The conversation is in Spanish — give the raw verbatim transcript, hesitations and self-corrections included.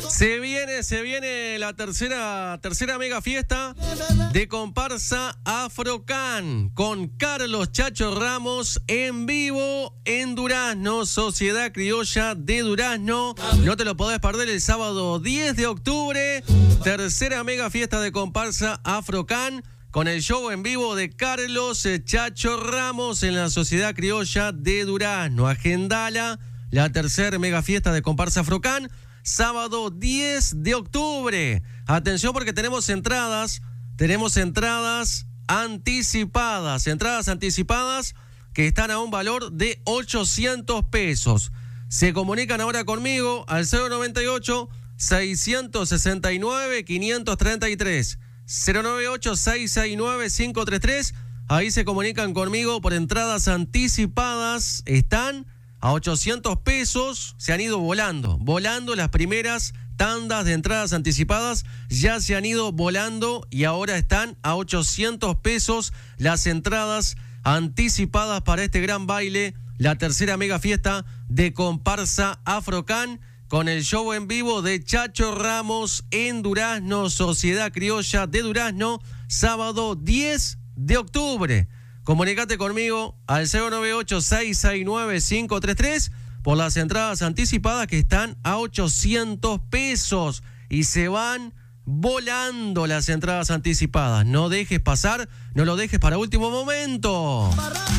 Se viene, se viene la tercera, tercera mega fiesta de comparsa Afrocan con Carlos Chacho Ramos en vivo en Durazno, Sociedad Criolla de Durazno. No te lo podés perder el sábado diez de octubre, tercera mega fiesta de comparsa Afrocan con el show en vivo de Carlos Chacho Ramos en la Sociedad Criolla de Durazno. Agendala, la tercera mega fiesta de comparsa Afrocan. Sábado diez de octubre. Atención porque tenemos entradas, tenemos entradas anticipadas, entradas anticipadas que están a un valor de ochocientos pesos. Se comunican ahora conmigo al cero noventa y ocho, seiscientos sesenta y nueve, quinientos treinta y tres. cero noventa y ocho, seiscientos sesenta y nueve, quinientos treinta y tres. Ahí se comunican conmigo por entradas anticipadas. Están a ochocientos pesos, se han ido volando, volando las primeras tandas de entradas anticipadas, ya se han ido volando y ahora están a ochocientos pesos las entradas anticipadas para este gran baile, la tercera mega fiesta de comparsa Afrocan con el show en vivo de Chacho Ramos en Durazno, Sociedad Criolla de Durazno, sábado diez de octubre. Comunicate conmigo al cero noventa y ocho, seiscientos sesenta y nueve, quinientos treinta y tres por las entradas anticipadas que están a ochocientos pesos y se van volando las entradas anticipadas. No dejes pasar, no lo dejes para último momento.